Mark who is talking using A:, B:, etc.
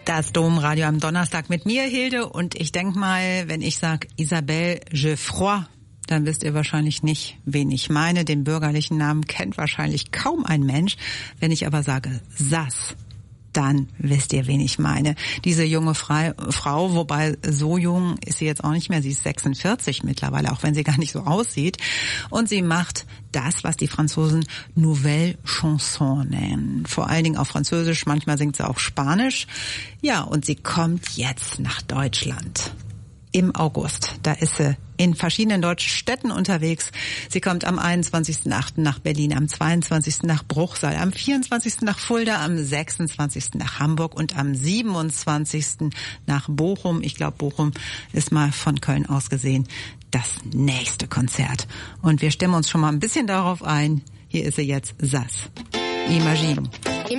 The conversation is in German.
A: Das Domradio am Donnerstag mit mir, Hilde. Und ich denke mal, wenn ich sage Isabelle Geoffroy, dann wisst ihr wahrscheinlich nicht, wen ich meine. Den bürgerlichen Namen kennt wahrscheinlich kaum ein Mensch. Wenn ich aber sage Sass, dann wisst ihr, wen ich meine. Diese junge Frau, wobei so jung ist sie jetzt auch nicht mehr, sie ist 46 mittlerweile, auch wenn sie gar nicht so aussieht. Und sie macht das, was die Franzosen Nouvelle Chanson nennen. Vor allen Dingen auf Französisch, manchmal singt sie auch Spanisch. Ja, und sie kommt jetzt nach Deutschland. Im August. Da ist sie in verschiedenen deutschen Städten unterwegs. Sie kommt am 21.08. nach Berlin, am 22. nach Bruchsal, am 24. nach Fulda, am 26. nach Hamburg und am 27. nach Bochum. Ich glaube, Bochum ist mal von Köln aus gesehen das nächste Konzert. Und wir stimmen uns schon mal ein bisschen darauf ein. Hier ist sie jetzt, Sass. Imagine.